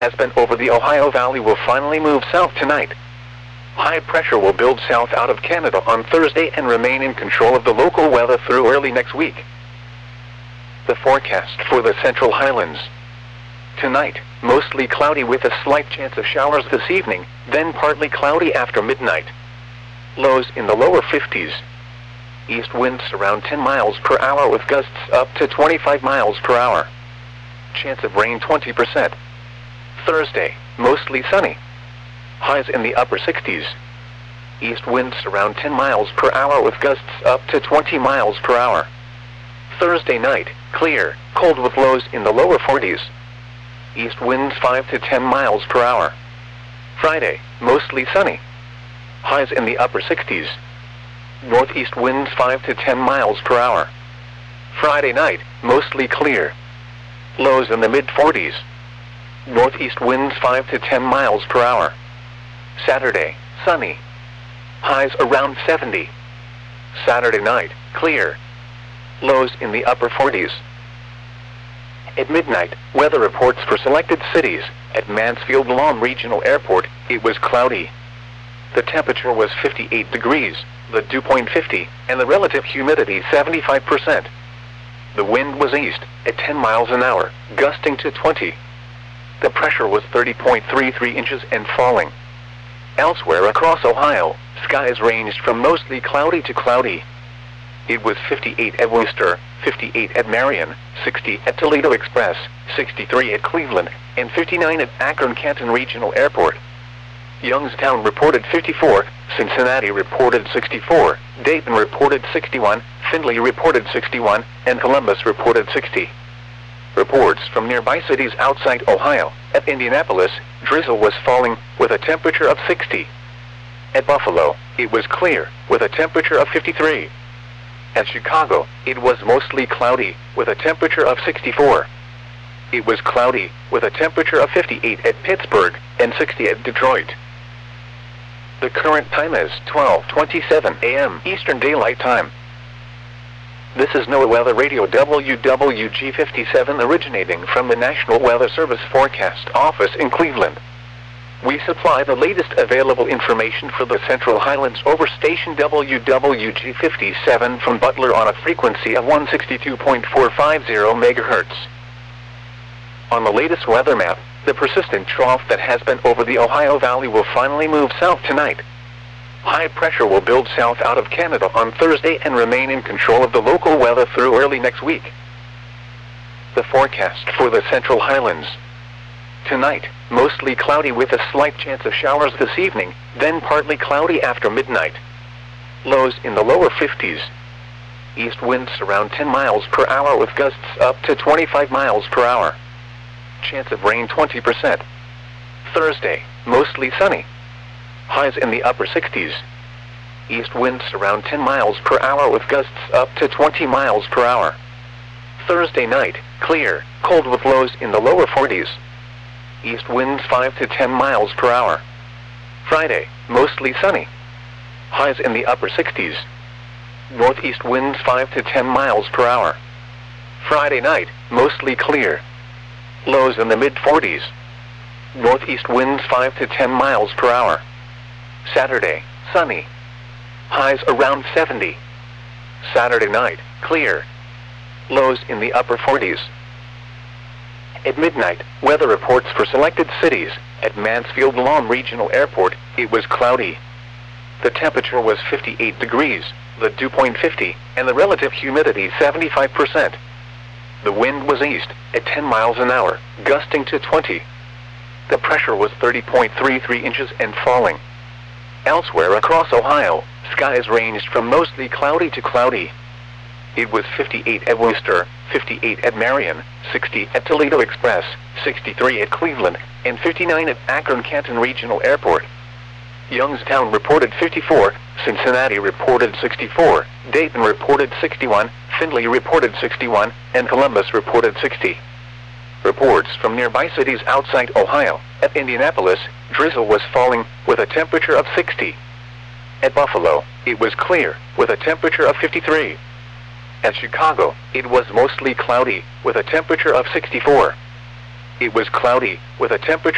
has been over the Ohio Valley will finally move south tonight. High pressure will build south out of Canada on Thursday and remain in control of the local weather through early next week. The forecast for the Central Highlands. Tonight, mostly cloudy with a slight chance of showers this evening, then partly cloudy after midnight. Lows in the lower 50s. East winds around 10 miles per hour with gusts up to 25 miles per hour. Chance of rain 20%. Thursday, mostly sunny. Highs in the upper 60s. East winds around 10 miles per hour with gusts up to 20 miles per hour. Thursday night, clear, cold with lows in the lower 40s. East winds 5 to 10 miles per hour. Friday, mostly sunny. Highs in the upper 60s. Northeast winds 5 to 10 miles per hour. Friday night, mostly clear. Lows in the mid-40s. Northeast winds 5 to 10 miles per hour. Saturday, sunny. Highs around 70. Saturday night, clear. Lows in the upper 40s. At midnight, weather reports for selected cities. At Mansfield Lam Regional Airport, it was cloudy. The temperature was 58 degrees, the dew point 50, and the relative humidity 75%. The wind was east, at 10 miles an hour, gusting to 20. The pressure was 30.33 inches and falling. Elsewhere across Ohio, skies ranged from mostly cloudy to cloudy. It was 58 at Worcester, 58 at Marion, 60 at Toledo Express, 63 at Cleveland, and 59 at Akron-Canton Regional Airport. Youngstown reported 54, Cincinnati reported 64, Dayton reported 61, Findlay reported 61, and Columbus reported 60. Reports from nearby cities outside Ohio. At Indianapolis, drizzle was falling, with a temperature of 60. At Buffalo, it was clear, with a temperature of 53. At Chicago, it was mostly cloudy, with a temperature of 64. It was cloudy, with a temperature of 58 at Pittsburgh, and 60 at Detroit. The current time is 12:27 a.m. Eastern Daylight Time. This is NOAA Weather Radio WWG57 originating from the National Weather Service Forecast Office in Cleveland. We supply the latest available information for the Central Highlands over station WWG57 from Butler on a frequency of 162.450 MHz. On the latest weather map, the persistent trough that has been over the Ohio Valley will finally move south tonight. High pressure will build south out of Canada on Thursday and remain in control of the local weather through early next week. The forecast for the Central Highlands. Tonight, mostly cloudy with a slight chance of showers this evening, then partly cloudy after midnight. Lows in the lower 50s. East winds around 10 miles per hour with gusts up to 25 miles per hour. Chance of rain 20%. Thursday, mostly sunny. Highs in the upper 60s. East winds around 10 miles per hour with gusts up to 20 miles per hour. Thursday night, clear, cold with lows in the lower 40s. East winds 5 to 10 miles per hour. Friday, mostly sunny. Highs in the upper 60s. Northeast winds 5 to 10 miles per hour. Friday night, mostly clear. Lows in the mid-40s. Northeast winds 5 to 10 miles per hour. Saturday, sunny. Highs around 70. Saturday night, clear. Lows in the upper 40s. At midnight, weather reports for selected cities. At Mansfield Lam Regional Airport, it was cloudy. The temperature was 58 degrees, the dew point 50, and the relative humidity 75%. The wind was east, at 10 miles an hour, gusting to 20. The pressure was 30.33 inches and falling. Elsewhere across Ohio, skies ranged from mostly cloudy to cloudy. It was 58 at Worcester, 58 at Marion, 60 at Toledo Express, 63 at Cleveland, and 59 at Akron-Canton Regional Airport. Youngstown reported 54, Cincinnati reported 64, Dayton reported 61, Findlay reported 61, and Columbus reported 60. Reports from nearby cities outside Ohio. At Indianapolis, drizzle was falling, with a temperature of 60. At Buffalo, it was clear, with a temperature of 53. At Chicago, it was mostly cloudy, with a temperature of 64. It was cloudy, with a temperature